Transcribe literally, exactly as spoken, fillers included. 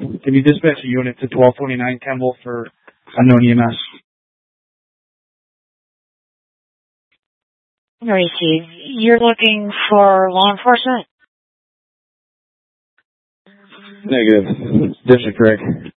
Can you dispatch a unit to twelve twenty-nine Kemble for unknown E M S? Receive. You're looking for law enforcement? Negative. District Rick.